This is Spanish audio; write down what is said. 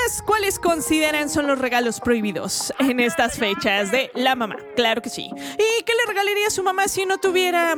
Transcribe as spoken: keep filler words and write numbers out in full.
¿Ustedes cuáles consideran son los regalos prohibidos en estas fechas de la mamá? Claro que sí. ¿Y qué le regalaría a su mamá si no tuviera